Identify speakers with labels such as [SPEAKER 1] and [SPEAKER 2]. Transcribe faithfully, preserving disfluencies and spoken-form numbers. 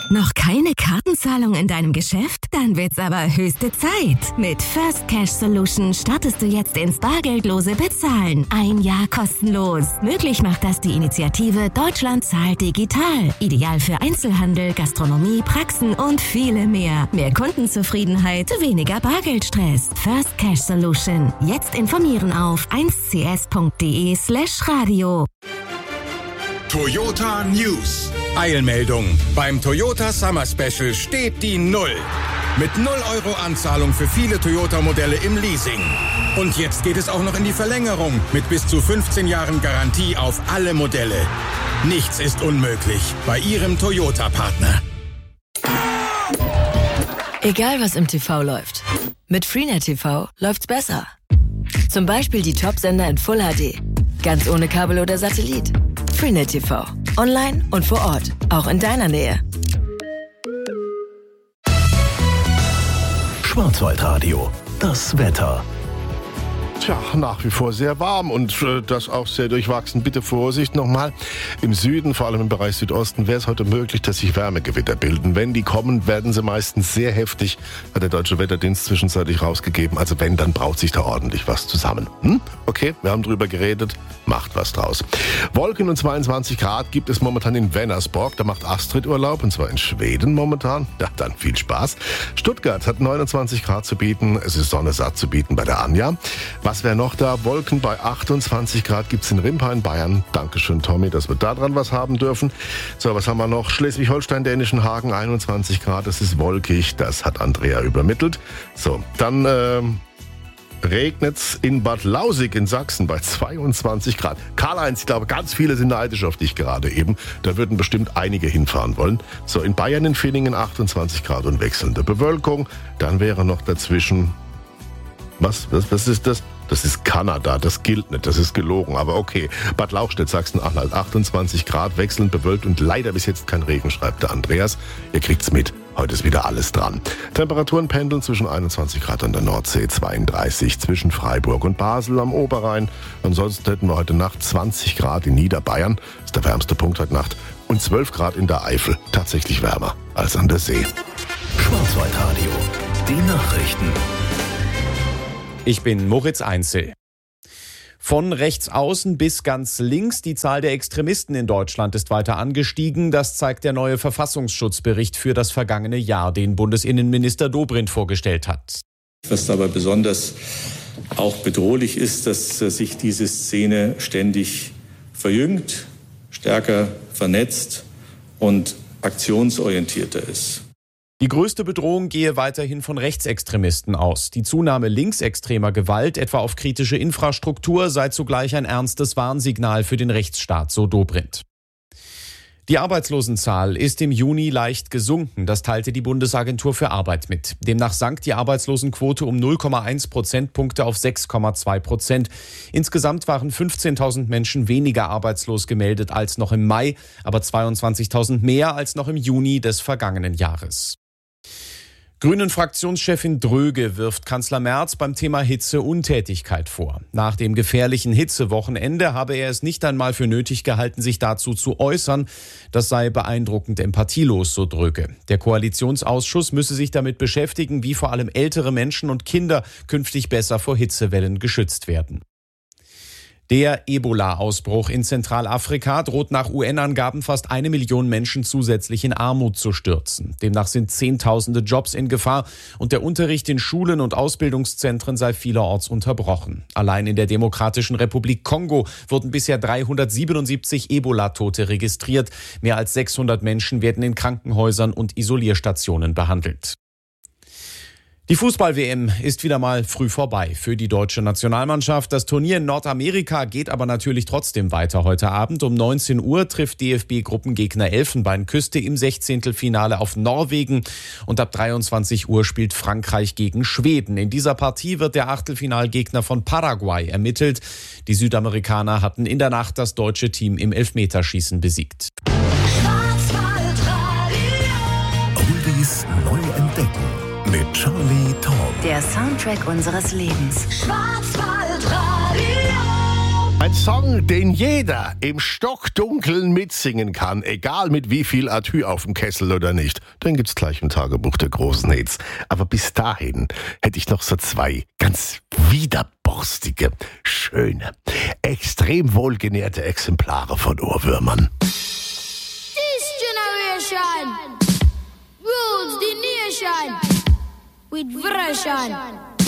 [SPEAKER 1] Noch keine Kartenzahlung in deinem Geschäft? Dann wird's aber höchste Zeit. Mit First Cash Solution startest du jetzt ins bargeldlose Bezahlen. Ein Jahr kostenlos. Möglich macht das die Initiative Deutschland zahlt digital. Ideal für Einzelhandel, Gastronomie, Praxen und viele mehr. Mehr Kundenzufriedenheit, weniger Bargeldstress. First Cash Solution. Jetzt informieren auf eins c s punkt d e slash radio.
[SPEAKER 2] Toyota News. Eilmeldung. Beim Toyota Summer Special steht die Null. Mit null Euro Anzahlung für viele Toyota-Modelle im Leasing. Und jetzt geht es auch noch in die Verlängerung mit bis zu fünfzehn Jahren Garantie auf alle Modelle. Nichts ist unmöglich bei Ihrem Toyota-Partner.
[SPEAKER 3] Egal was im T V läuft, mit Freenet T V läuft's besser. Zum Beispiel die Top-Sender in Full H D. Ganz ohne Kabel oder Satellit. Freenet T V. Online und vor Ort. Auch in deiner Nähe.
[SPEAKER 4] Schwarzwaldradio. Das Wetter.
[SPEAKER 5] Tja, nach wie vor sehr warm und äh, das auch sehr durchwachsen. Bitte Vorsicht nochmal. Im Süden, vor allem im Bereich Südosten, wäre es heute möglich, dass sich Wärmegewitter bilden. Wenn die kommen, werden sie meistens sehr heftig, hat der Deutsche Wetterdienst zwischenzeitlich rausgegeben. Also wenn, dann braut sich da ordentlich was zusammen. Hm? Okay, wir haben drüber geredet. Macht was draus. Wolken und zweiundzwanzig Grad gibt es momentan in Vänersborg. Da macht Astrid Urlaub, und zwar in Schweden momentan. Ja, dann viel Spaß. Stuttgart hat neunundzwanzig Grad zu bieten. Es ist Sonne satt zu bieten bei der Anja. Was wäre noch da? Wolken bei achtundzwanzig Grad gibt es in Rimpa in Bayern. Dankeschön, Tommy, dass wir da dran was haben dürfen. So, was haben wir noch? Schleswig-Holstein, Dänischen Hagen, einundzwanzig Grad. Es ist wolkig. Das hat Andrea übermittelt. So, dann ähm, regnet's in Bad Lausig in Sachsen bei zweiundzwanzig Grad. Karl-Heinz, ich glaube, ganz viele sind neidisch auf dich gerade eben. Da würden bestimmt einige hinfahren wollen. So, in Bayern, in Villingen achtundzwanzig Grad und wechselnde Bewölkung. Dann wäre noch dazwischen... Was? Was, was ist das? Das ist Kanada, das gilt nicht, das ist gelogen, aber okay. Bad Lauchstädt, Sachsen-Anhalt, achtundzwanzig Grad, wechselnd bewölkt und leider bis jetzt kein Regen, schreibt der Andreas. Ihr kriegt's mit, heute ist wieder alles dran. Temperaturen pendeln zwischen einundzwanzig Grad an der Nordsee, zweiunddreißig zwischen Freiburg und Basel am Oberrhein. Ansonsten hätten wir heute Nacht zwanzig Grad in Niederbayern, das ist der wärmste Punkt heute Nacht, und zwölf Grad in der Eifel, tatsächlich wärmer als an der See.
[SPEAKER 4] Schwarzwaldradio, die Nachrichten.
[SPEAKER 6] Ich bin Moritz Einzel. Von rechts außen bis ganz links, die Zahl der Extremisten in Deutschland ist weiter angestiegen. Das zeigt der neue Verfassungsschutzbericht für das vergangene Jahr, den Bundesinnenminister Dobrindt vorgestellt hat.
[SPEAKER 7] Was dabei besonders auch bedrohlich ist, dass sich diese Szene ständig verjüngt, stärker vernetzt und aktionsorientierter ist.
[SPEAKER 6] Die größte Bedrohung gehe weiterhin von Rechtsextremisten aus. Die Zunahme linksextremer Gewalt, etwa auf kritische Infrastruktur, sei zugleich ein ernstes Warnsignal für den Rechtsstaat, so Dobrindt. Die Arbeitslosenzahl ist im Juni leicht gesunken, das teilte die Bundesagentur für Arbeit mit. Demnach sank die Arbeitslosenquote um null Komma eins Prozentpunkte auf sechs Komma zwei Prozent. Insgesamt waren fünfzehntausend Menschen weniger arbeitslos gemeldet als noch im Mai, aber zweiundzwanzigtausend mehr als noch im Juni des vergangenen Jahres. Grünen-Fraktionschefin Dröge wirft Kanzler Merz beim Thema Hitze Untätigkeit vor. Nach dem gefährlichen Hitzewochenende habe er es nicht einmal für nötig gehalten, sich dazu zu äußern. Das sei beeindruckend empathielos, so Dröge. Der Koalitionsausschuss müsse sich damit beschäftigen, wie vor allem ältere Menschen und Kinder künftig besser vor Hitzewellen geschützt werden. Der Ebola-Ausbruch in Zentralafrika droht nach U N-Angaben fast eine Million Menschen zusätzlich in Armut zu stürzen. Demnach sind Zehntausende Jobs in Gefahr und der Unterricht in Schulen und Ausbildungszentren sei vielerorts unterbrochen. Allein in der Demokratischen Republik Kongo wurden bisher dreihundertsiebenundsiebzig Ebola-Tote registriert. Mehr als sechshundert Menschen werden in Krankenhäusern und Isolierstationen behandelt. Die Fußball-W M ist wieder mal früh vorbei für die deutsche Nationalmannschaft. Das Turnier in Nordamerika geht aber natürlich trotzdem weiter heute Abend. Um neunzehn Uhr trifft D F B-Gruppengegner Elfenbeinküste im Sechzehntelfinale auf Norwegen. Und ab dreiundzwanzig Uhr spielt Frankreich gegen Schweden. In dieser Partie wird der Achtelfinalgegner von Paraguay ermittelt. Die Südamerikaner hatten in der Nacht das deutsche Team im Elfmeterschießen besiegt.
[SPEAKER 4] Oldies neu entdecken. Mit Charlie Taumm.
[SPEAKER 3] Der Soundtrack unseres Lebens.
[SPEAKER 8] Schwarzwaldradio.
[SPEAKER 5] Ein Song, den jeder im Stockdunkeln mitsingen kann, egal mit wie viel Atü auf dem Kessel oder nicht. Den gibt's gleich im Tagebuch der großen Hits. Aber bis dahin hätte ich noch so zwei ganz widerborstige, schöne, extrem wohlgenährte Exemplare von Ohrwürmern.
[SPEAKER 8] This generation rules the nation with version.